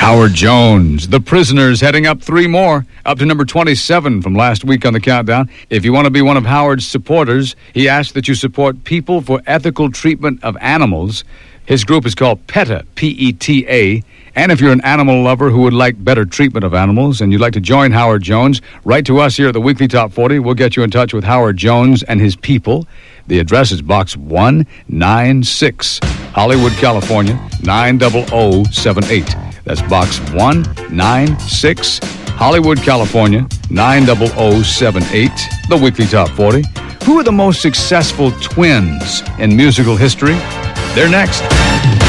Howard Jones, The Prisoners, heading up 3 more, up to number 27 from last week on the countdown. If you want to be one of Howard's supporters, he asks that you support People for Ethical Treatment of Animals. His group is called PETA, P-E-T-A. And if you're an animal lover who would like better treatment of animals and you'd like to join Howard Jones, write to us here at the Weekly Top 40. We'll get you in touch with Howard Jones and his people. The address is Box 196, Hollywood, California, 90078. That's Box 196, Hollywood, California, 90078. The Weekly Top 40. Who are the most successful twins in musical history? They're next.